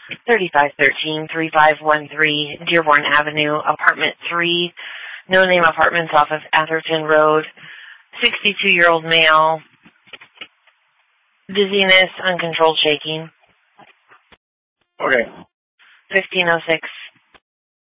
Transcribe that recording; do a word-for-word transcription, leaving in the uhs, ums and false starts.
thirty-five thirteen, thirty-five thirteen, Dearborn Avenue, apartment three, No Name Apartments off of Atherton Road. sixty-two-year-old male, dizziness, uncontrolled shaking. Okay. fifteen oh six